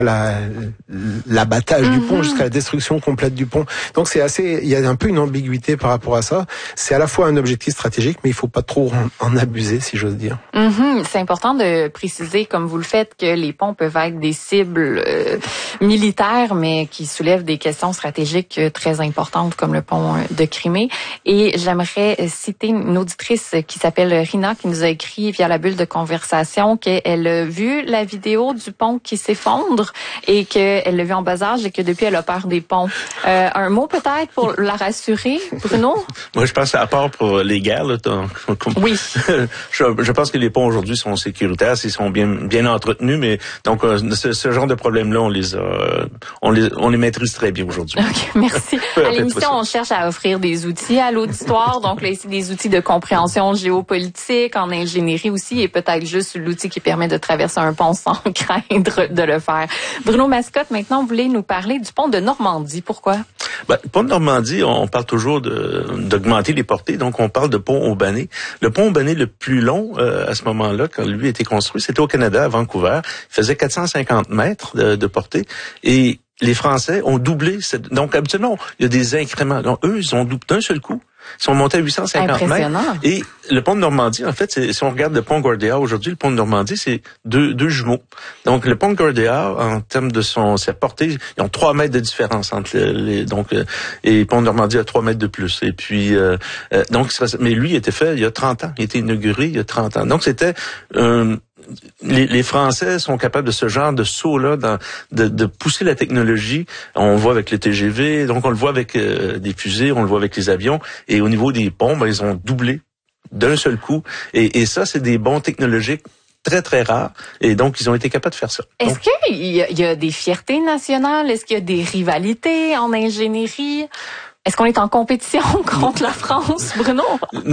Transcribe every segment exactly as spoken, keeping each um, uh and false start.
la, l'abattage mm-hmm. du pont jusqu'à la destruction complète du pont. Donc c'est assez, il y a un peu une ambiguïté par rapport à ça. C'est à la fois un objectif stratégique, mais il faut pas trop en, en abuser, si j'ose dire. Mm-hmm. C'est important de préciser, comme vous le faites, que les ponts peuvent être des cibles euh, militaires, mais qui soulèvent des questions stratégiques très importantes, comme le pont de Crimée. Et j'aimerais citer une auditrice qui s'appelle Rina, qui nous a écrit via la bulle de conversation qu'elle a vu la vidéo du pont qui s'effondre et qu'elle l'a vu en bas âge et que depuis elle a peur des ponts. Euh, un mot peut-être pour la rassurer, Bruno? Moi, je pense à part pour les guerres, là, oui. je, je pense que les ponts aujourd'hui sont sécuritaires, ils sont bien bien entretenus, mais donc ce, ce genre de problèmes-là, on les a, on les on les maîtrise très bien aujourd'hui. Ok, merci. À l'émission, on cherche à offrir des outils à l'auditoire, donc là ici des outils de compréhension géopolitique, en ingénierie aussi, et peut-être juste l'outil qui permet de traverser un pont sans craindre de le faire. Bruno Mascotte, maintenant, vous voulez nous parler du pont de Normandie. Pourquoi? Ben, le pont de Normandie, on parle toujours de, d'augmenter les portées, donc on parle de pont Aubané. Le pont Aubané le plus long euh, à ce moment-là, quand lui a été construit, c'était au Canada, à Vancouver. Il faisait quatre cent cinquante mètres de, de portée et les Français ont doublé. Cette... Donc, habituellement, il y a des incréments. Donc, eux, ils ont doublé d'un seul coup. Ils sont montés à huit cent cinquante mètres. Et le pont de Normandie, en fait, c'est, si on regarde le pont Gordéa aujourd'hui, le pont de Normandie, c'est deux, deux jumeaux. Donc, le pont Gordéa, en termes de son, sa portée, ils ont trois mètres de différence entre les, les donc, euh, et le pont de Normandie a trois mètres de plus. Et puis, euh, euh, donc, mais lui, il était fait il y a trente ans. Il a été inauguré il y a trente ans. Donc, c'était, euh, Les, les Français sont capables de ce genre de saut-là, dans, de, de pousser la technologie. On le voit avec le T G V, donc on le voit avec euh, des fusées, on le voit avec les avions. Et au niveau des ponts, ben, ils ont doublé d'un seul coup. Et, et ça, c'est des bons technologiques très, très rares. Et donc, ils ont été capables de faire ça. Est-ce donc, qu'il y a, il y a des fiertés nationales? Est-ce qu'il y a des rivalités en ingénierie? Est-ce qu'on est en compétition contre la France, Bruno?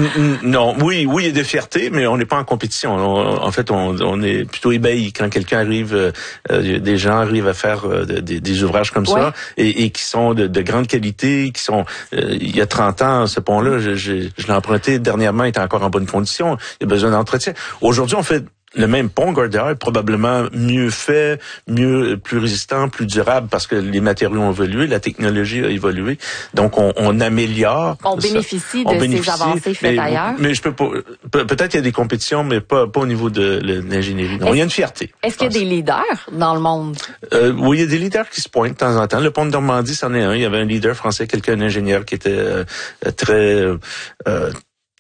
Non, oui, oui, il y a des fiertés, mais on n'est pas en compétition. On, en fait, on, on est plutôt ébahis quand quelqu'un arrive, euh, des gens arrivent à faire euh, des, des ouvrages comme ouais. ça et, et qui sont de, de grande qualité, qui sont. Euh, il y a trente ans, ce pont-là, je, je, je l'ai emprunté dernièrement, il était encore en bonne condition. Il y a besoin d'entretien. Aujourd'hui, on fait le même pont Gordéa est probablement mieux fait, mieux, plus résistant, plus durable parce que les matériaux ont évolué, la technologie a évolué. Donc, on, on améliore. On ça. bénéficie de on ces bénéficie, avancées faites mais, ailleurs. Mais je peux pas. Peut-être qu'il y a des compétitions, mais pas, pas au niveau de, de l'ingénierie. Donc, il y a une fierté. Est-ce qu'il y a des leaders dans le monde? Euh, oui, il y a des leaders qui se pointent de temps en temps. Le pont de Normandie, c'en est un. Il y avait un leader français, quelqu'un, un ingénieur qui était euh, très... Euh,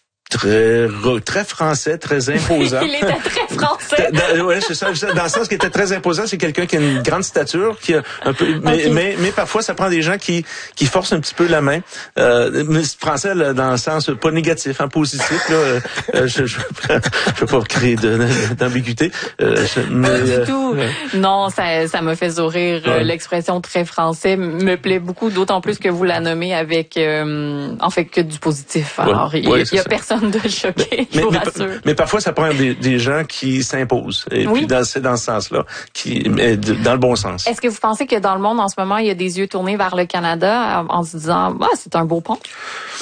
très très français, très imposant. Il était très français. Oui, c'est ça. Dans le sens qui était très imposant, c'est quelqu'un qui a une grande stature, qui a un peu, mais, okay. mais, mais parfois ça prend des gens qui qui forcent un petit peu la main. Euh, mais français là, dans le sens pas négatif, hein, positif. Là, euh, je je je veux pas créer de, d'ambiguïté. Euh, je, mais, pas du euh, tout. Ouais. Non, ça ça me fait sourire. Ouais. L'expression très français me plaît beaucoup, d'autant plus que vous la nommez avec euh, en fait que du positif. Alors ouais. il ouais, y, y a ça. Personne de choquer, je mais, vous mais, rassure. Mais parfois, ça prend des, des gens qui s'imposent. Et oui. puis, dans, c'est dans ce sens-là, qui, mais de, dans le bon sens. Est-ce que vous pensez que dans le monde, en ce moment, il y a des yeux tournés vers le Canada en se disant, ah, c'est un beau pont?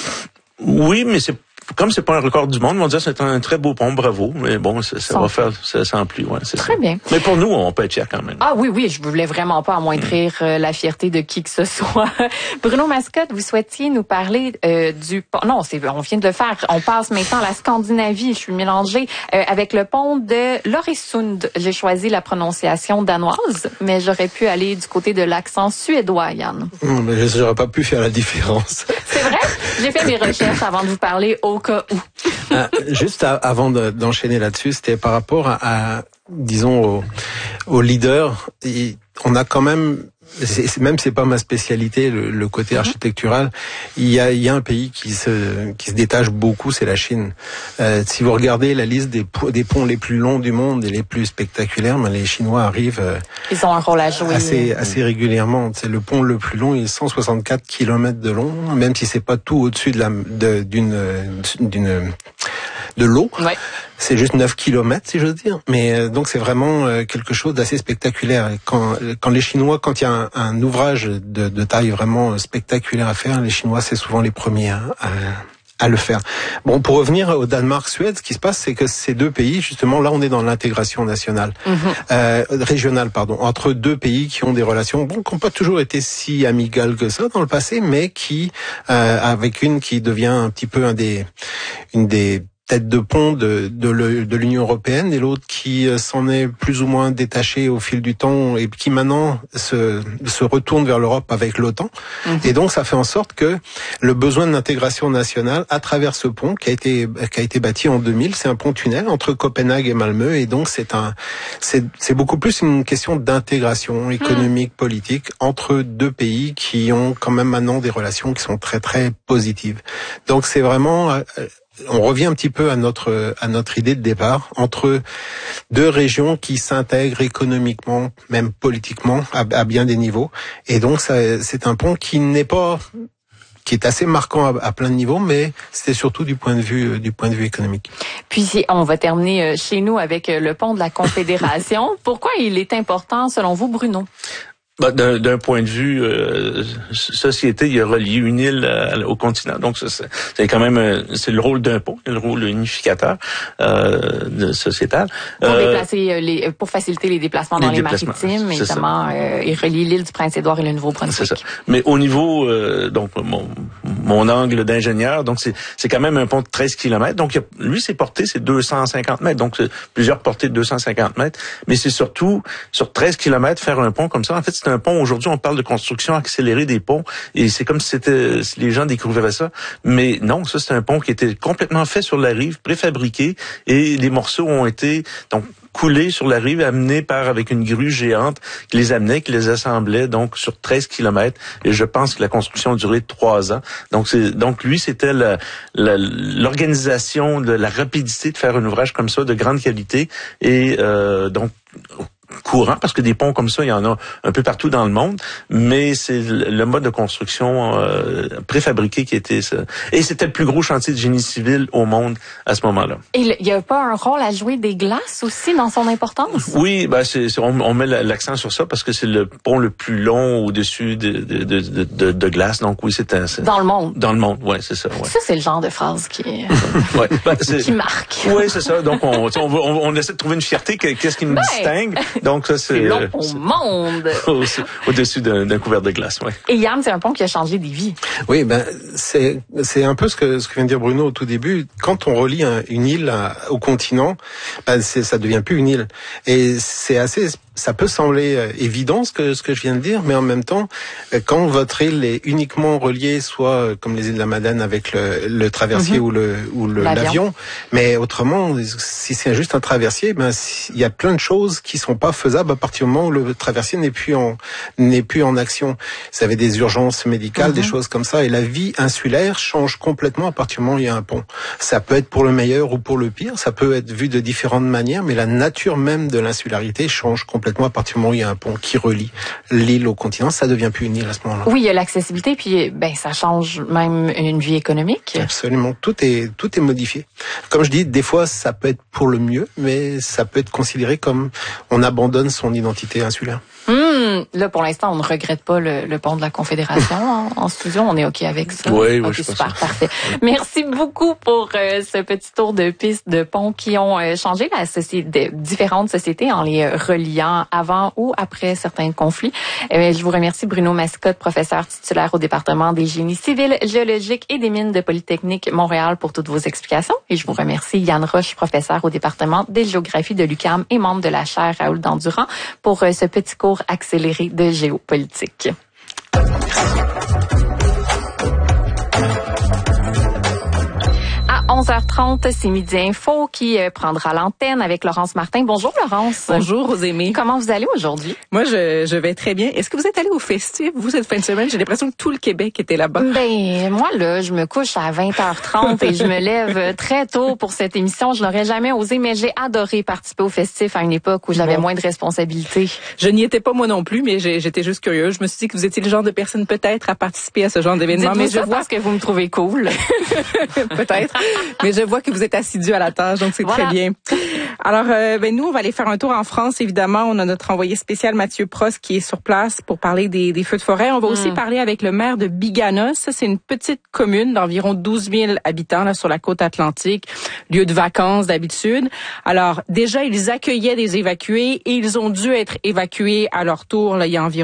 Oui, mais c'est comme c'est pas un record du monde, on va dire c'est un très beau pont, bravo. Mais bon, ça, ça va faire, ça sans plus, ouais, c'est très ça. bien. Mais pour nous, on peut être fiers quand même. Ah oui, oui, je voulais vraiment pas amoindrir mmh. euh, la fierté de qui que ce soit. Bruno Mascotte, vous souhaitiez nous parler euh, du pont. Non, c'est, on vient de le faire. On passe maintenant à la Scandinavie. Je suis mélangée euh, avec le pont de Loresund. J'ai choisi la prononciation danoise, mais j'aurais pu aller du côté de l'accent suédois, Yann. Mmh, mais j'aurais pas pu faire la différence. C'est vrai? J'ai fait mes recherches avant de vous parler au cas où. euh, juste à, avant de, d'enchaîner là-dessus, c'était par rapport à, à disons, aux au leaders. On a quand même, c'est, c'est, même c'est pas ma spécialité, le, le côté mm-hmm. architectural. Il y a, il y a un pays qui se, qui se détache beaucoup, c'est la Chine. Euh, si vous regardez la liste des, des ponts les plus longs du monde et les plus spectaculaires, ben les Chinois arrivent. Euh, Ils ont un rôle à jouer assez, assez régulièrement. C'est le pont le plus long, il est cent soixante-quatre kilomètres de long, même si c'est pas tout au-dessus de la, de, d'une, d'une de l'eau. Ouais. C'est juste neuf kilomètres, si j'ose dire. Mais euh, donc c'est vraiment euh, quelque chose d'assez spectaculaire. Et quand, quand les Chinois, quand il y a un, un ouvrage de, de taille vraiment spectaculaire à faire, les Chinois, c'est souvent les premiers à, à le faire. Bon, pour revenir au Danemark-Suède, ce qui se passe, c'est que ces deux pays, justement, là, on est dans l'intégration nationale, mmh. euh, régionale, pardon, entre deux pays qui ont des relations, bon, qui n'ont pas toujours été si amicales que ça dans le passé, mais qui, euh, avec une qui devient un petit peu un des, une des tête de pont de, de, le, de l'Union européenne, et l'autre qui s'en est plus ou moins détaché au fil du temps et qui maintenant se, se retourne vers l'Europe avec l'OTAN. Mmh. Et donc ça fait en sorte que le besoin d'intégration nationale à travers ce pont qui a été qui a été bâti en deux mille, c'est un pont-tunnel entre Copenhague et Malmö, et donc c'est un c'est c'est beaucoup plus une question d'intégration économique, mmh. politique entre deux pays qui ont quand même maintenant des relations qui sont très très positives. Donc c'est vraiment euh, on revient un petit peu à notre à notre idée de départ, entre deux régions qui s'intègrent économiquement, même politiquement, à, à bien des niveaux. Et donc ça, c'est un pont qui n'est pas, qui est assez marquant à, à plein de niveaux, mais c'était surtout du point de vue du point de vue économique. Puis on va terminer chez nous avec le pont de la Confédération. Pourquoi il est important selon vous, Bruno? Bah, d'un, d'un point de vue euh, société, il a relié une île à, au continent. Donc, c'est, c'est quand même c'est le rôle d'un pont, le rôle unificateur euh, sociétal. Pour euh, déplacer les, pour faciliter les déplacements les dans déplacements, les maritimes, évidemment, euh, il relie l'île du Prince-Édouard et le Nouveau-Brunswick. C'est ça. Mais au niveau, euh, donc mon, mon angle d'ingénieur, donc c'est c'est quand même un pont de treize kilomètres. Donc, il a, lui, ses portées, c'est deux cent cinquante mètres. Donc, c'est plusieurs portées de deux cent cinquante mètres. Mais c'est surtout sur treize kilomètres faire un pont comme ça. En fait, c'est un pont. Aujourd'hui, on parle de construction accélérée des ponts et c'est comme si c'était si les gens découvraient ça. Mais non, ça, c'est un pont qui était complètement fait sur la rive, préfabriqué, et les morceaux ont été donc coulés sur la rive, amenés par avec une grue géante qui les amenait, qui les assemblait donc sur treize kilomètres. Et je pense que la construction a duré trois ans. Donc c'est donc lui, c'était la, la, l'organisation de la rapidité de faire un ouvrage comme ça de grande qualité et euh, donc courant, parce que des ponts comme ça, il y en a un peu partout dans le monde, mais c'est le mode de construction euh, préfabriqué qui était ça. Et c'était le plus gros chantier de génie civil au monde à ce moment-là. Et il n'y a pas un rôle à jouer des glaces aussi dans son importance? Oui, ben c'est, c'est on, on met l'accent sur ça parce que c'est le pont le plus long au-dessus de, de, de, de, de, de glace. Donc oui, c'est un... C'est, dans le monde? Dans le monde, oui, c'est ça. Ouais. Ça, c'est le genre de phrase qui, ouais, ben, c'est, qui marque. Oui, c'est ça. Donc on, on, on, on essaie de trouver une fierté. Qu'est-ce qui nous ben, distingue? Donc ça, c'est... c'est long au monde. Au, au-dessus d'un, d'un couvert de glace, oui. Et Yann, c'est un pont qui a changé des vies. Oui, ben c'est c'est un peu ce que ce que vient de dire Bruno au tout début. Quand on relie un, une île à, au continent, ben c'est ça devient plus une île. Et c'est assez ça peut sembler euh, évident ce que ce que je viens de dire, mais en même temps, euh, quand votre île est uniquement reliée, soit euh, comme les îles de la Madeleine avec le, le traversier mm-hmm. ou le ou le, l'avion. l'avion, mais autrement, si c'est juste un traversier, ben il y a plein de choses qui sont pas faisables à partir du moment où le traversier n'est plus en n'est plus en action. Vous avez des urgences médicales, mm-hmm. des choses comme ça, et la vie insulaire change complètement à partir du moment où il y a un pont. Ça peut être pour le meilleur ou pour le pire, ça peut être vu de différentes manières, mais la nature même de l'insularité change complètement. À partir du moment où il y a un pont qui relie l'île au continent, ça devient plus une île à ce moment-là. Oui, il y a l'accessibilité, puis ben ça change même une vie économique. Absolument, tout est tout est modifié. Comme je dis, des fois ça peut être pour le mieux, mais ça peut être considéré comme on abandonne son identité insulaire. Hum, là pour l'instant, on ne regrette pas le, le pont de la Confédération en, en studio, on est ok avec ça. Oui, oui, okay, je super, parfait. Merci beaucoup pour euh, ce petit tour de piste de ponts qui ont euh, changé la société, différentes sociétés en les reliant avant ou après certains conflits. Euh, je vous remercie Bruno Mascotte, professeur titulaire au département des génies civils, géologiques et des mines de Polytechnique Montréal pour toutes vos explications. Et je vous remercie Yann Roche, professeur au département des géographies de l'U Q A M et membre de la chaire Raoul Dandurand pour euh, ce petit cours accéléré de géopolitique. onze heures trente, c'est Midi Info qui euh, prendra l'antenne avec Laurence Martin. Bonjour Laurence. Bonjour Rosémie. Comment vous allez aujourd'hui? Moi, je, je vais très bien. Est-ce que vous êtes allé au festif, vous, cette fin de semaine? J'ai l'impression que tout le Québec était là-bas. Ben, moi, là, je me couche à vingt heures trente et je me lève très tôt pour cette émission. Je n'aurais jamais osé, mais j'ai adoré participer au festif à une époque où j'avais bon. moins de responsabilités. Je n'y étais pas moi non plus, mais j'ai, j'étais juste curieuse. Je me suis dit que vous étiez le genre de personne peut-être à participer à ce genre d'événement. Dites-vous mais je vois ce que vous me trouvez cool. Peut-être. Mais je vois que vous êtes assidu à la tâche, donc c'est Voilà. très bien. Alors, euh, ben nous, on va aller faire un tour en France, évidemment. On a notre envoyé spécial Mathieu Prost qui est sur place pour parler des, des feux de forêt. On va mm. aussi parler avec le maire de Bigana. Ça, c'est une petite commune d'environ douze mille habitants là sur la côte atlantique, lieu de vacances d'habitude. Alors, déjà, ils accueillaient des évacués et ils ont dû être évacués à leur tour là, il y a environ